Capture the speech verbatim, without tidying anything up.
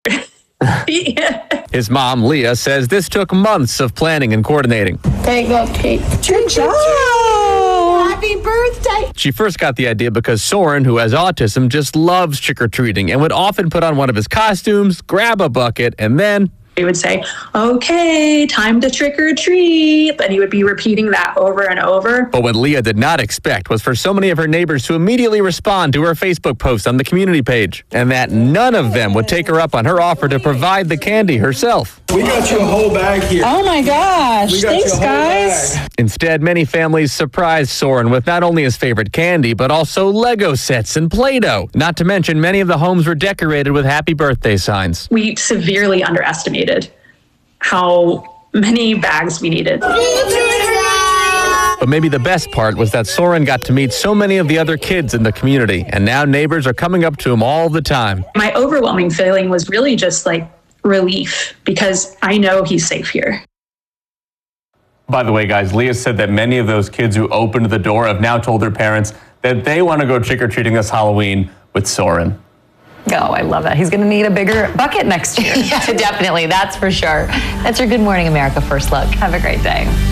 Yeah. His mom, Leah, says this took months of planning and coordinating. There you go, Kate. Good job. Happy birthday. She first got the idea because Soren, who has autism, just loves trick-or-treating and would often put on one of his costumes, grab a bucket, and then... He would say, okay, time to trick or treat. But he would be repeating that over and over. But what Leah did not expect was for so many of her neighbors to immediately respond to her Facebook post on the community page, and that none of them would take her up on her offer to provide the candy herself. We got you a whole bag here. Oh my gosh. We got Thanks, you a whole guys. bag. Instead, many families surprised Soren with not only his favorite candy, but also Lego sets and Play-Doh. Not to mention, many of the homes were decorated with happy birthday signs. We severely underestimated how many bags we needed. But maybe the best part was that Soren got to meet so many of the other kids in the community, and now neighbors are coming up to him all the time. My overwhelming feeling was really just like relief, because I know he's safe here. By the way, guys, Leah said that many of those kids who opened the door have now told their parents that they want to go trick-or-treating this Halloween with Soren. Oh, I love that. He's going to need a bigger bucket next year. Yeah, definitely. That's for sure. That's your Good Morning America First Look. Have a great day.